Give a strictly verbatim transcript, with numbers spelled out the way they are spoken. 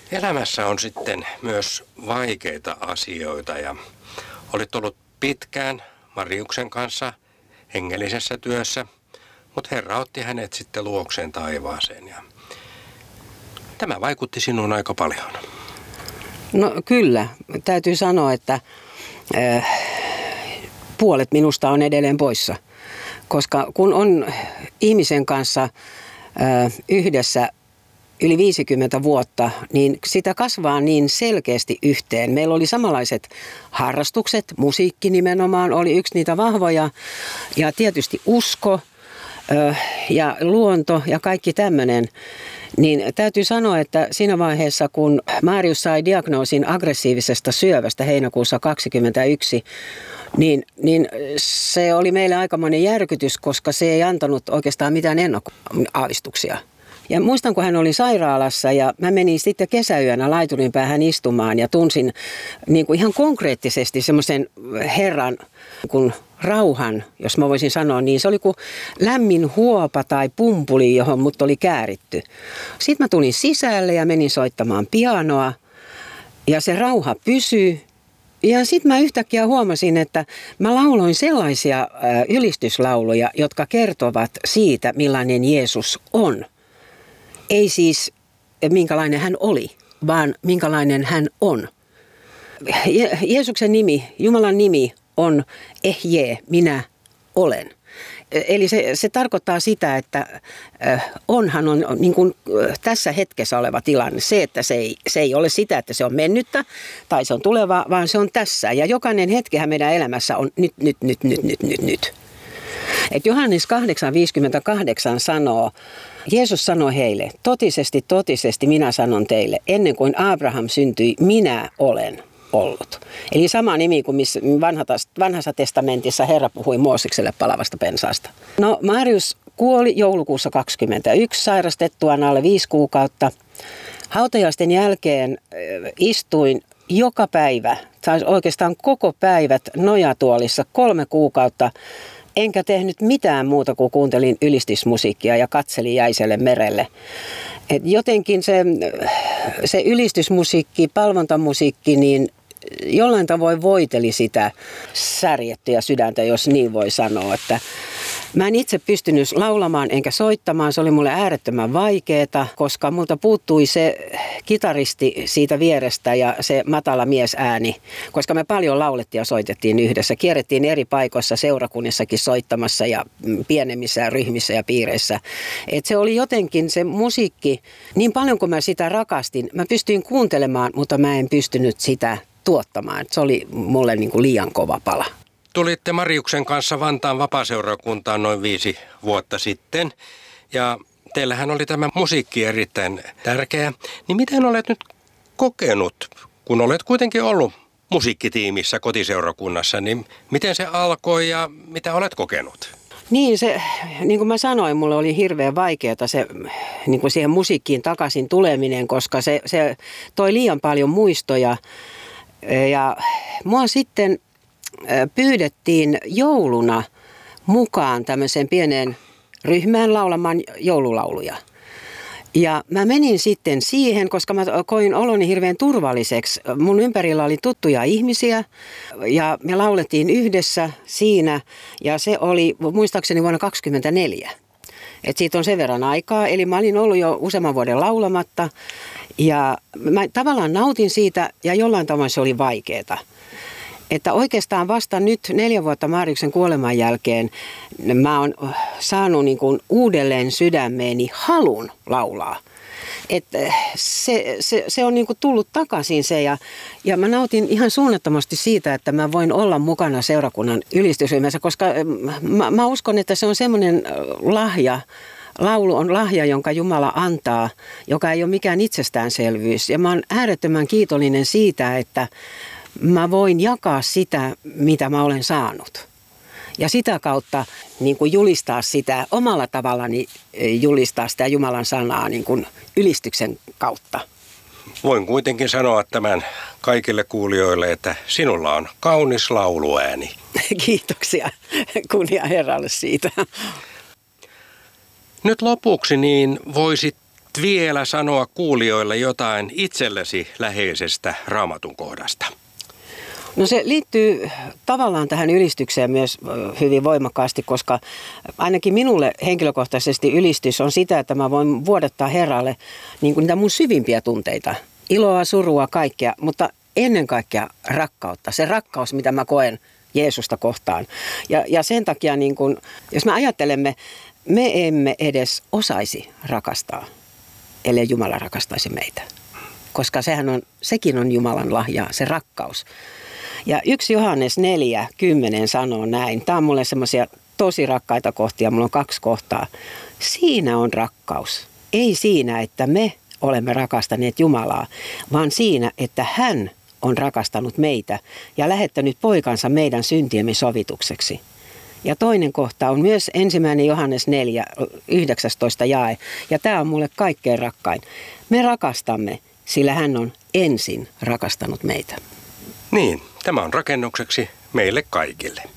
Elämässä on sitten myös vaikeita asioita ja olit ollut pitkään Mariuksen kanssa hengellisessä työssä, mutta Herra otti hänet sitten luokseen taivaaseen ja tämä vaikutti sinuun aika paljon. No kyllä, täytyy sanoa, että äh, puolet minusta on edelleen poissa, koska kun on ihmisen kanssa äh, yhdessä yli viisikymmentä vuotta, niin sitä kasvaa niin selkeästi yhteen. Meillä oli samanlaiset harrastukset, musiikki nimenomaan oli yksi niitä vahvoja ja tietysti usko äh, ja luonto ja kaikki tämmöinen. Niin täytyy sanoa, että siinä vaiheessa, kun Marius sai diagnoosin aggressiivisesta syövästä heinäkuussa kaksikymmentäyksi, niin, niin se oli meille aikamoinen järkytys, koska se ei antanut oikeastaan mitään ennakkoaavistuksia. Ja muistan, kun hän oli sairaalassa ja mä menin sitten kesäyönä laiturin päähän istumaan ja tunsin niin kuin ihan konkreettisesti semmoisen Herran kun rauhan, jos mä voisin sanoa niin. Se oli kuin lämmin huopa tai pumpuli, johon mut oli kääritty. Sitten mä tulin sisälle ja menin soittamaan pianoa ja se rauha pysyi. Ja sitten mä yhtäkkiä huomasin, että mä lauloin sellaisia ylistyslauluja, jotka kertovat siitä, millainen Jeesus on. Ei siis minkälainen hän oli, vaan minkälainen hän on. Je- Jeesuksen nimi, Jumalan nimi on Ehje, minä olen. Eli se, se tarkoittaa sitä, että onhan on niin kuin tässä hetkessä oleva tilanne. Se, että se ei, se ei ole sitä, että se on mennyttä tai se on tuleva, vaan se on tässä. Ja jokainen hetkihän meidän elämässä on nyt, nyt, nyt, nyt, nyt, nyt, nyt. Et Johannes kahdeksan viisikymmentäkahdeksan sanoo, Jeesus sanoi heille, totisesti, totisesti minä sanon teille, ennen kuin Abraham syntyi, minä olen ollut. Eli sama nimi kuin missä vanhassa testamentissa Herra puhui Moosekselle palavasta pensaasta. No Marius kuoli joulukuussa kaksikymmentäyksi sairastettuaan alle viisi kuukautta. Hautajaisten jälkeen istuin joka päivä, tai oikeastaan koko päivät nojatuolissa kolme kuukautta, enkä tehnyt mitään muuta kuin kuuntelin ylistysmusiikkia ja katselin jäiselle merelle. Et jotenkin se, se ylistysmusiikki, palvontamusiikki, niin jollain tavoin voiteli sitä särjettyä sydäntä, jos niin voi sanoa. Että mä en itse pystynyt laulamaan enkä soittamaan, se oli mulle äärettömän vaikeaa, koska multa puuttui se kitaristi siitä vierestä ja se matala miesääni, koska me paljon laulettiin ja soitettiin yhdessä. Kierrettiin eri paikoissa seurakunnissakin soittamassa ja pienemmissä ryhmissä ja piireissä. Et se oli jotenkin se musiikki, niin paljon kuin mä sitä rakastin, mä pystyin kuuntelemaan, mutta mä en pystynyt sitä tuottamaan. Se oli mulle niin kuin liian kova pala. Tulitte Mariuksen kanssa Vantaan vapaaseurakuntaan noin viisi vuotta sitten ja teillähän oli tämä musiikki erittäin tärkeä. Niin miten olet nyt kokenut, kun olet kuitenkin ollut musiikkitiimissä kotiseurakunnassa, niin miten se alkoi ja mitä olet kokenut? Niin, se, niin kuin mä sanoin, mulle oli hirveän vaikeaa se, niin kuin siihen musiikkiin takaisin tuleminen, koska se, se toi liian paljon muistoja ja mua sitten pyydettiin jouluna mukaan tämmöiseen pieneen ryhmään laulamaan joululauluja. Ja mä menin sitten siihen, koska mä koin oloni hirveän turvalliseksi. Mun ympärillä oli tuttuja ihmisiä ja me laulettiin yhdessä siinä ja se oli muistaakseni vuonna kaksikymmentäneljä. Et siitä on sen verran aikaa, eli mä olin ollut jo useamman vuoden laulamatta ja mä tavallaan nautin siitä ja jollain tavalla se oli vaikeaa. Että oikeastaan vasta nyt neljä vuotta Mariuksen kuoleman jälkeen mä oon saanut niin kuin uudelleen sydämeeni halun laulaa. Että se, se, se on niin kuin tullut takaisin se ja, ja mä nautin ihan suunnattomasti siitä, että mä voin olla mukana seurakunnan ylistysryhmässä, koska mä, mä uskon, että se on semmoinen lahja. Laulu on lahja, jonka Jumala antaa, joka ei ole mikään itsestäänselvyys. Ja mä oon äärettömän kiitollinen siitä, että mä voin jakaa sitä, mitä mä olen saanut. Ja sitä kautta niin kuin julistaa sitä omalla tavallani, julistaa sitä Jumalan sanaa niin kuin ylistyksen kautta. Voin kuitenkin sanoa tämän kaikille kuulijoille, että sinulla on kaunis lauluääni. Kiitoksia. Kunnia Herralle siitä. Nyt lopuksi niin voisit vielä sanoa kuulijoille jotain itsellesi läheisestä Raamatun kohdasta? No se liittyy tavallaan tähän ylistykseen myös hyvin voimakkaasti, koska ainakin minulle henkilökohtaisesti ylistys on sitä, että mä voin vuodattaa Herralle niin kuin niitä mun syvimpiä tunteita. Iloa, surua, kaikkea, mutta ennen kaikkea rakkautta. Se rakkaus, mitä mä koen Jeesusta kohtaan. Ja, ja sen takia, niin kun, jos me ajattelemme, me emme edes osaisi rakastaa, ellei Jumala rakastaisi meitä. Koska sehän on, sekin on Jumalan lahja, se rakkaus. Ja yksi Johannes neljä kymmenen sanoo näin. Tämä on mulle semmoisia tosi rakkaita kohtia, mulla on kaksi kohtaa. Siinä on rakkaus. Ei siinä, että me olemme rakastaneet Jumalaa, vaan siinä, että hän on rakastanut meitä ja lähettänyt poikansa meidän syntiemme sovitukseksi. Ja toinen kohta on myös ensimmäinen Johannes neljä yhdeksäntoista jae. Ja tämä on mulle kaikkein rakkain. Me rakastamme, sillä hän on ensin rakastanut meitä. Niin, tämä on rakennukseksi meille kaikille.